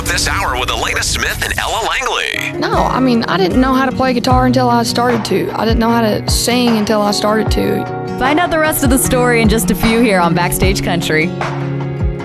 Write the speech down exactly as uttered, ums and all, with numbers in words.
this hour with Elena Smith and Ella Langley. No, I mean, I didn't know how to play guitar until I started to. I didn't know how to sing until I started to. Find out the rest of the story in just a few here on Backstage Country.